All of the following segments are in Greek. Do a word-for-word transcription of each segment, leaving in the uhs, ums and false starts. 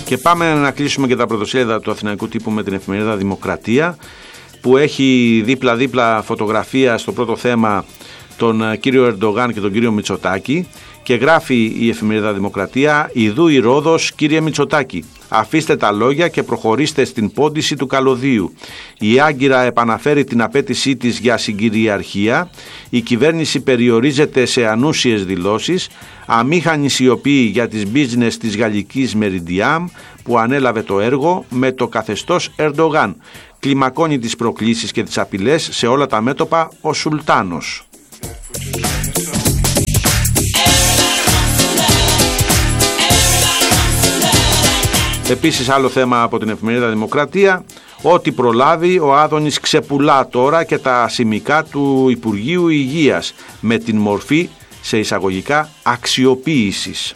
Και πάμε να κλείσουμε και τα πρωτοσέλιδα του Αθηναϊκού Τύπου με την εφημερίδα Δημοκρατία, που έχει δίπλα-δίπλα φωτογραφία στο πρώτο θέμα τον κύριο Ερντογάν και τον κύριο Μητσοτάκη, και γράφει η εφημερίδα Δημοκρατία: «Ιδού η Ρόδος, κύριε Μητσοτάκη. Αφήστε τα λόγια και προχωρήστε στην πόντιση του καλωδίου. Η Άγκυρα επαναφέρει την απέτησή της για συγκυριαρχία. Η κυβέρνηση περιορίζεται σε ανούσιες δηλώσεις. Αμήχανη σιωπή για τις business της γαλλικής Meridiam που ανέλαβε το έργο με το καθεστώς Ερντογάν. Κλιμακώνει τις προκλήσεις και τις απειλές σε όλα τα μέτωπα ο Σουλτάνος». Επίσης, άλλο θέμα από την εφημερίδα Δημοκρατία: «Ό,τι προλάβει, ο Άδωνης ξεπουλά τώρα και τα σημικά του Υπουργείου Υγείας με την μορφή, σε εισαγωγικά, αξιοποίησης».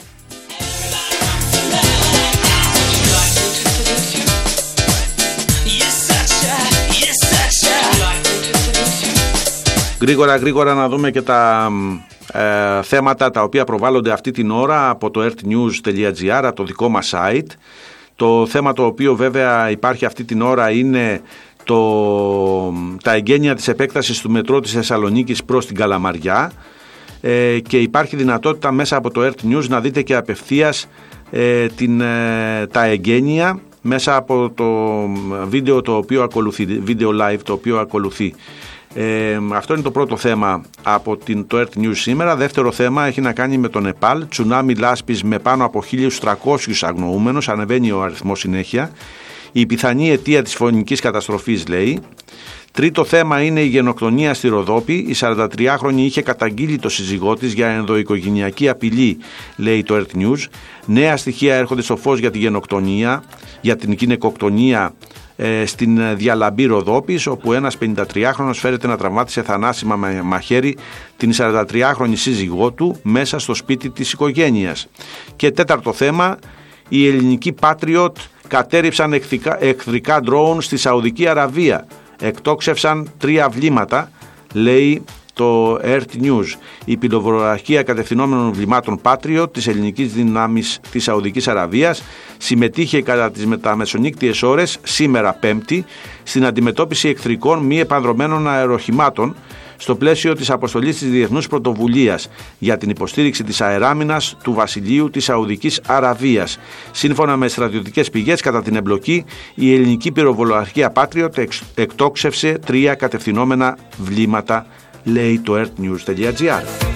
Γρήγορα γρήγορα να δούμε και τα ε, θέματα τα οποία προβάλλονται αυτή την ώρα από το earthnews τελεία gr, από το δικό μας site. Το θέμα το οποίο βέβαια υπάρχει αυτή την ώρα είναι το, τα εγγένεια της επέκτασης του μετρό της Θεσσαλονίκης προς την Καλαμαριά, ε, και υπάρχει δυνατότητα μέσα από το earthnews να δείτε και απευθείας ε, την, ε, τα εγγένεια μέσα από το βίντεο το οποίο ακολουθεί, βίντεο live το οποίο ακολουθεί. Ε, αυτό είναι το πρώτο θέμα από την, το earthnews σήμερα. Δεύτερο θέμα έχει να κάνει με το Νεπάλ. Τσουνάμι λάσπης με πάνω από χίλιους τριακόσιους αγνοούμενους, ανεβαίνει ο αριθμός συνέχεια. Η πιθανή αιτία της φωνικής καταστροφής, λέει. Τρίτο θέμα είναι η γενοκτονία στη Ροδόπη. Η σαραντατριάχρονη είχε καταγγείλει το σύζυγό της για ενδοοικογενειακή απειλή, λέει το earthnews. Νέα στοιχεία έρχονται στο φως για τη γενοκτονία, για την γυναικοκτονία στην Διαλαμπή Ροδόπης, όπου ένας πενηντατριάχρονος φέρεται να τραυμάτισε θανάσιμα με μαχαίρι την σαραντατριάχρονη σύζυγό του μέσα στο σπίτι της οικογένειας. Και τέταρτο θέμα, οι ελληνικοί Patriot κατέρριψαν εχθρικά ντρόουν στη Σαουδική Αραβία. Εκτόξευσαν τρία βλήματα, λέει το earthnews. Η πυροβολαρχία κατευθυνόμενων βλημάτων Patriot της ελληνικής δυνάμεις της Σαουδικής Αραβίας συμμετείχε κατά τις μεταμεσονύκτιες ώρες, σήμερα Πέμπτη, στην αντιμετώπιση εχθρικών μη επανδρωμένων αεροχημάτων στο πλαίσιο της αποστολής της Διεθνούς Πρωτοβουλίας για την υποστήριξη της αεράμινας του Βασιλείου της Σαουδικής Αραβίας. Σύμφωνα με στρατιωτικές πηγές, κατά την εμπλοκή, η ελληνική πυροβολαρχία Patriot εκτόξευσε τρία κατευθυνόμενα βλήματα, λέει το earthnews τελεία gr.